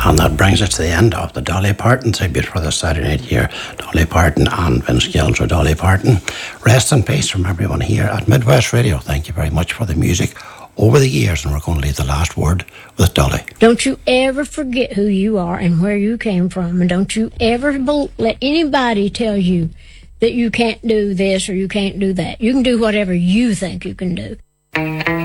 And that brings us to the end of the Dolly Parton tribute for this Saturday night here. Dolly Parton and Vince Gill for Dolly Parton. Rest in peace from everyone here at Midwest Radio. Thank you very much for the music over the years, and we're going to leave the last word with Dolly. Don't you ever forget who you are and where you came from, and don't you ever let anybody tell you that you can't do this or you can't do that. You can do whatever you think you can do.